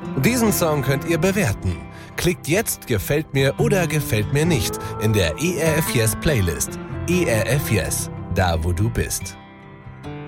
Diesen Song könnt ihr bewerten. Klickt jetzt Gefällt mir oder Gefällt mir nicht in der ERF Yes Playlist. ERF Yes, da wo du bist.